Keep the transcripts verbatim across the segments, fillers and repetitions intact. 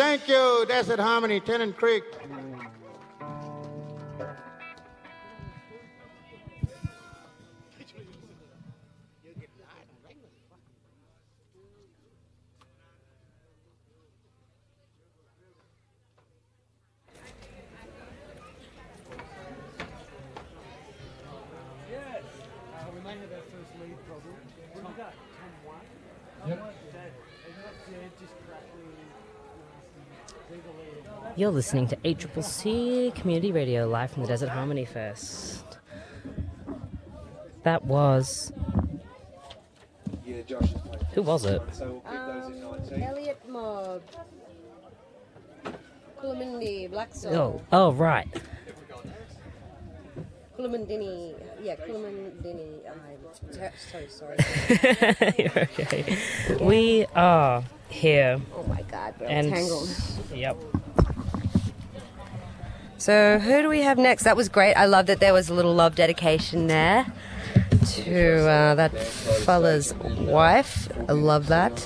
Thank you, Desert Harmony, Tennant Creek. You're listening to A C C C Community Radio, live from the Desert Harmony Fest. That was... Who was it? Um, Elliot Mob. Coolamundee, Black Soul. Oh, oh, right. Coolamundini. Yeah, Coolamundini. I'm ter- so sorry. You're okay. Yeah. We are here. Oh my God, we're and, tangled. Yep. So who do we have next? That was great. I love that there was a little love dedication there to uh, that fella's wife. I love that.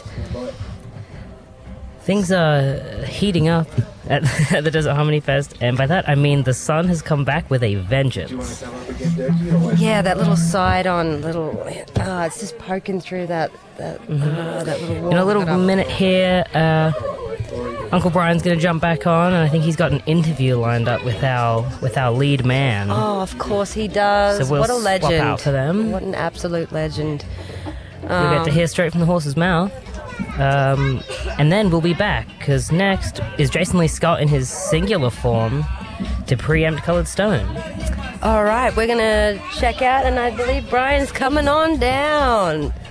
Things are heating up at, at the Desert Harmony Fest, and by that I mean the sun has come back with a vengeance. Yeah, that little side-on little... Oh, it's just poking through that that, mm-hmm. uh, that little wall. In a little minute here, uh, Uncle Brian's going to jump back on, and I think he's got an interview lined up with our with our lead man. Oh, of course he does. So we'll what a legend. swap out for them. What an absolute legend. We'll um, get to hear straight from the horse's mouth. Um, and then we'll be back, because next is Jason Lee Scott in his singular form to preempt Coloured Stone. All right, we're going to check out, and I believe Brian's coming on down.